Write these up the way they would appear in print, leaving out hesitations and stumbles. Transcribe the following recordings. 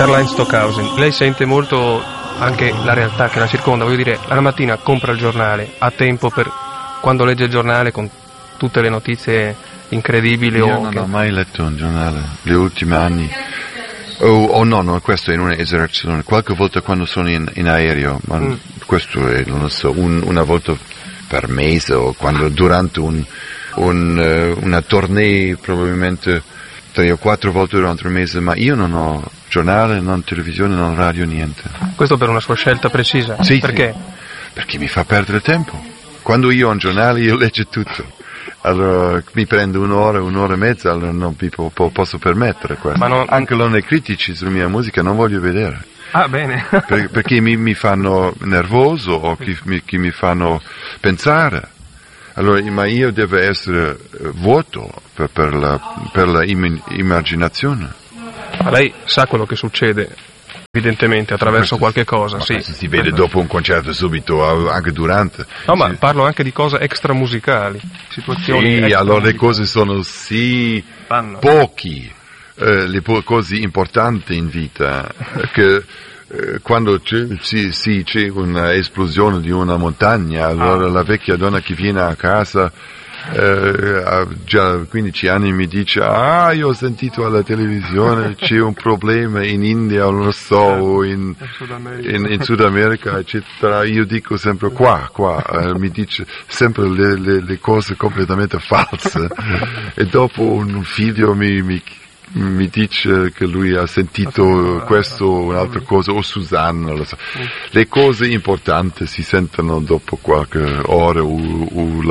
Karl-Heinz Stockhausen, lei sente molto anche la realtà che la circonda, voglio dire, la mattina compra il giornale, ha tempo per, quando legge il giornale con tutte le notizie incredibili? Io non ho mai letto un giornale, gli ultimi anni. No, questo è un'esercitazione. Qualche volta quando sono in aereo, ma questo è, non lo so, una volta per mese o quando durante una tournée probabilmente 3 o 4 volte durante il mese, ma io non ho giornale, non televisione, non radio, niente. Questo per una sua scelta precisa? Sì. Perché? Sì, perché mi fa perdere tempo. Quando io ho un giornale io leggo tutto. Allora mi prendo un'ora e mezza, allora non mi posso permettere questo. Ma anche le critici sulla mia musica non voglio vedere. Ah, bene. Perché mi fanno nervoso o che mi fanno pensare. Allora, ma io devo essere vuoto per la immaginazione. Ma lei sa quello che succede, evidentemente, attraverso qualche cosa, sì. Si vede dopo un concerto subito, anche durante. No, ma parlo anche di cose extramusicali, situazioni. Sì, allora le cose sono pochi, le cose importanti in vita, che quando c'è un'esplosione di una montagna, allora la vecchia donna che viene a casa ha già 15 anni mi dice: io ho sentito alla televisione c'è un problema in India, non lo so, in Sud America, eccetera. Io dico sempre qua, mi dice sempre le cose completamente false e dopo un figlio mi dice che lui ha sentito questo o un'altra cosa, o Susanna, lo so. Le cose importanti si sentono dopo qualche ora o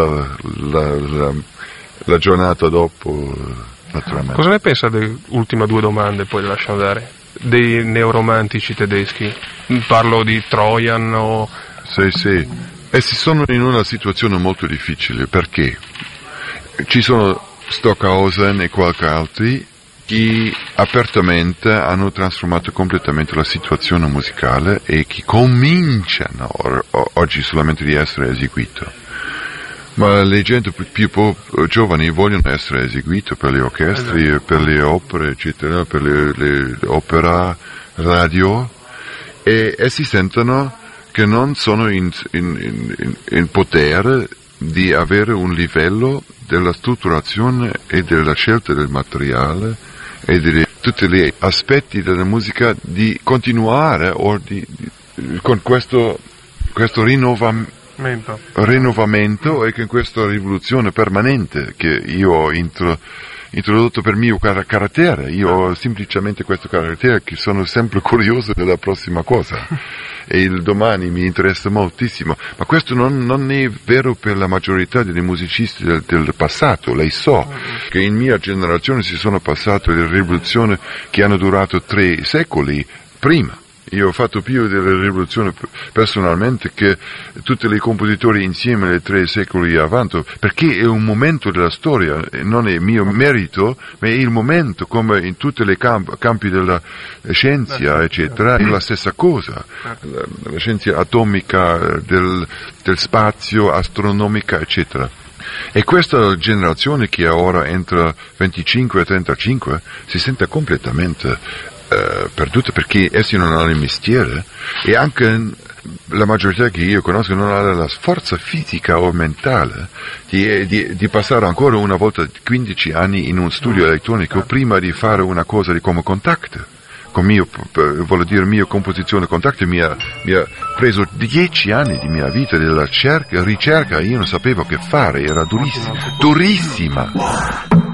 la giornata dopo, naturalmente. Cosa ne pensa delle ultime 2 domande, poi le lascio andare? Dei neoromantici tedeschi? Parlo di Trojan o... Sì. Essi sono in una situazione molto difficile, perché ci sono Stockhausen e qualche altri che apertamente hanno trasformato completamente la situazione musicale e che cominciano oggi solamente di essere eseguiti. Ma le gente più giovani vogliono essere eseguiti per le orchestre, per le opere, eccetera, per le opera radio, e si sentono che non sono in potere di avere un livello della strutturazione e della scelta del materiale e di tutti gli aspetti della musica di continuare con questo rinnovamento e con questa rivoluzione permanente che io ho introdotto per mio carattere. Io ho semplicemente questo carattere che sono sempre curioso della prossima cosa e il domani mi interessa moltissimo, ma questo non è vero per la maggiorità dei musicisti del passato. Lei so che in mia generazione si sono passate le rivoluzioni che hanno durato 3 secoli prima. Io ho fatto più delle rivoluzioni personalmente che tutti i compositori insieme nei 3 secoli avanti, perché è un momento della storia, non è mio merito, ma è il momento, come in tutti i campi della scienza, eccetera, è la stessa cosa. La scienza atomica, del spazio, astronomica, eccetera. E questa generazione che ora entra 25 e 35 si sente completamente perduta, perché essi non hanno il mestiere e anche la maggiorità che io conosco non ha la forza fisica o mentale di passare ancora una volta 15 anni in un studio elettronico prima di fare una cosa come Contact. Vuol dire mia composizione Contact mi ha preso 10 anni di mia vita della ricerca, io non sapevo che fare, era durissima.